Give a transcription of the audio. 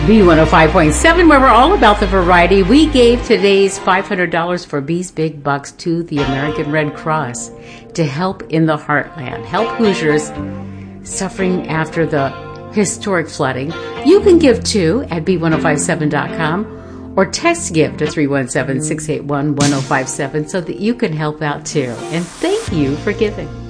B105.7, where we're all about the variety. We gave today's $500 for Bees Big Bucks to the American Red Cross to help in the heartland, help Hoosiers suffering after the historic flooding. You can give too at B1057.com or text give to 317-681-1057 so that you can help out too. And thank you for giving.